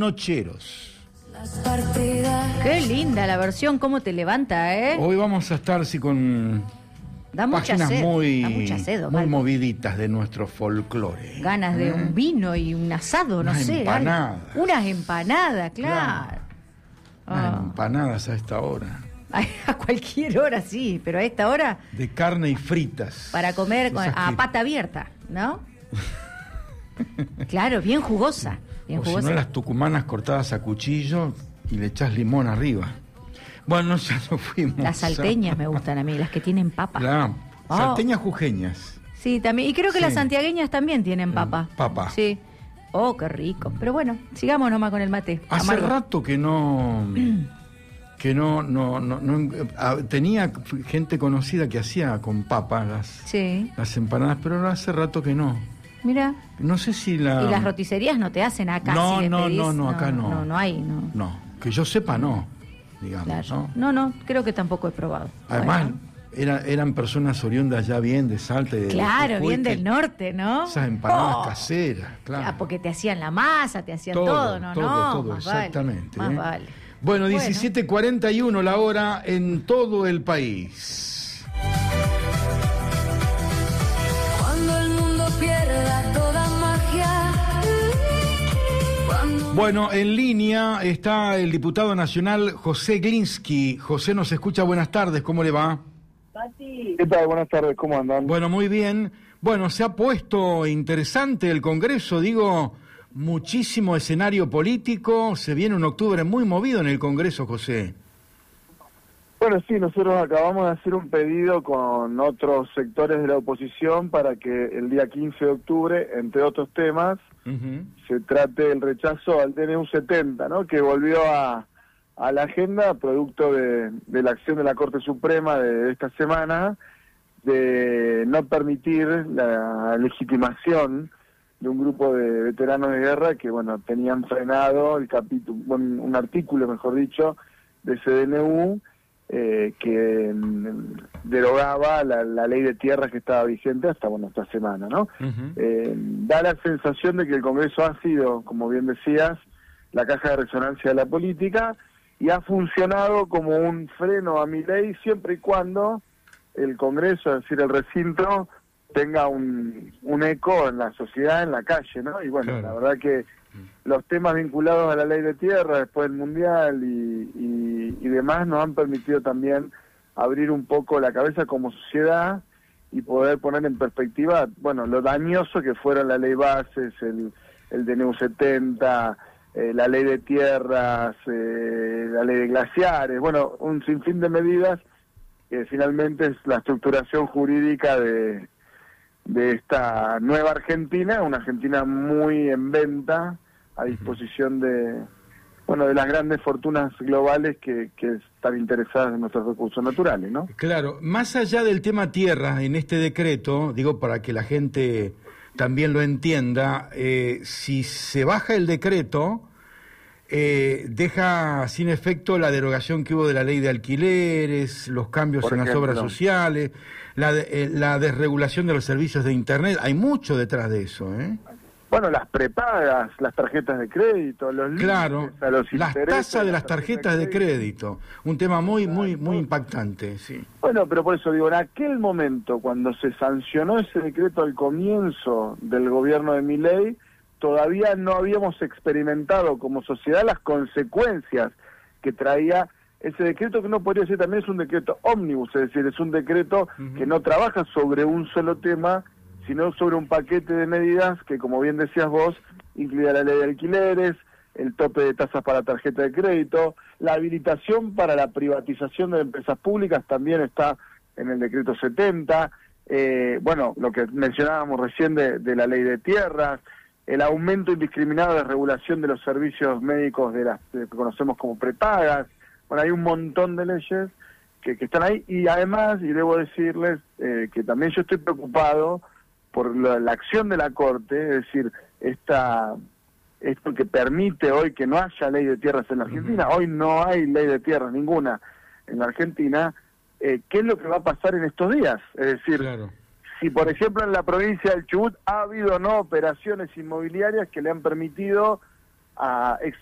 Nocheros. Qué linda la versión, cómo te levanta, ¿eh? Hoy vamos a estar con da mucha páginas sed, muy, da mucha sed, muy moviditas de nuestro folclore. Ganas de un vino y un asado, no sé. Empanadas. Unas empanadas, claro. Unas empanadas a esta hora. A cualquier hora, sí, pero a esta hora... De carne y fritas. Para comer a pata abierta, ¿no? Claro, bien jugosa. Bien o jugosa. Si no, las tucumanas cortadas a cuchillo y le echás limón arriba. Bueno, ya no fuimos. Las salteñas me gustan a mí, las que tienen papa. Claro, salteñas jujeñas. Sí, también. Y creo que las santiagueñas también tienen papa. Papa. Sí. Oh, qué rico. Pero bueno, sigamos nomás con el mate. Hace rato que no... tenía gente conocida que hacía con papa las empanadas, pero hace rato que no. Mira. No sé si ¿Y las roticerías no te hacen acá? No, si no, pedís? Acá no. No hay, no. No, que yo sepa no, digamos. Claro. No, creo que tampoco he probado. Además, eran personas oriundas ya bien de Salta y de Claro, Jujuy, bien del norte, ¿no? Esas empanadas caseras, claro. Porque te hacían la masa, te hacían todo, ¿no? Todo, más exactamente. Vale, más vale. Bueno, 17:41 la hora en todo el país. Cuando el mundo pierda toda magia. Bueno, en línea está el diputado nacional José Glinsky. José nos escucha, buenas tardes, ¿cómo le va? ¿Qué tal? Buenas tardes, ¿cómo andan? Bueno, muy bien. Bueno, se ha puesto interesante el Congreso, digo, muchísimo escenario político, se viene un octubre muy movido en el Congreso, José. Bueno, sí, nosotros acabamos de hacer un pedido con otros sectores de la oposición para que el día 15 de octubre, entre otros temas, se trate el rechazo al DNU 70, ¿no? Que volvió a la agenda producto de la acción de la Corte Suprema de esta semana de no permitir la legitimación de un grupo de veteranos de guerra que, bueno, tenían frenado el capítulo, un artículo, mejor dicho, de ese DNU que derogaba la ley de tierras que estaba vigente hasta esta semana, ¿no? Da la sensación de que el Congreso ha sido, como bien decías, la caja de resonancia de la política y ha funcionado como un freno a mi ley siempre y cuando el Congreso, es decir, el recinto, tenga un eco en la sociedad, en la calle, ¿no? Y bueno, claro, la verdad que los temas vinculados a la ley de tierra, después del Mundial y demás, nos han permitido también abrir un poco la cabeza como sociedad y poder poner en perspectiva, bueno, lo dañoso que fueron la ley bases, el DNU 70, la ley de tierras, la ley de glaciares, bueno, un sinfín de medidas que finalmente es la estructuración jurídica de esta nueva Argentina, una Argentina muy en venta, a disposición de las grandes fortunas globales que están interesadas en nuestros recursos naturales, ¿no? Claro, más allá del tema tierra, en este decreto, digo para que la gente también lo entienda, si se baja el decreto, deja sin efecto la derogación que hubo de la ley de alquileres, los cambios en las obras sociales, la desregulación de los servicios de Internet. Hay mucho detrás de eso, ¿eh? Bueno, las prepagas, las tarjetas de crédito, los límites a los las tasas de las tarjetas de crédito. Un tema muy impactante, sí. Bueno, pero por eso digo, en aquel momento, cuando se sancionó ese decreto al comienzo del gobierno de Milei, todavía no habíamos experimentado como sociedad las consecuencias que traía ese decreto, que no podría ser también es un decreto ómnibus, es decir, es un decreto que no trabaja sobre un solo tema, sino sobre un paquete de medidas que, como bien decías vos, incluía la ley de alquileres, el tope de tasas para tarjeta de crédito, la habilitación para la privatización de empresas públicas también está en el decreto 70, lo que mencionábamos recién de la ley de tierras, el aumento indiscriminado de regulación de los servicios médicos de las que conocemos como prepagas. Bueno, hay un montón de leyes que están ahí, y además, y debo decirles que también yo estoy preocupado por la acción de la Corte, es decir, esto que permite hoy que no haya ley de tierras en la Argentina. Hoy no hay ley de tierras ninguna en la Argentina. ¿Qué es lo que va a pasar en estos días? Es decir, claro, si por ejemplo en la provincia del Chubut ha habido o no operaciones inmobiliarias que le han permitido a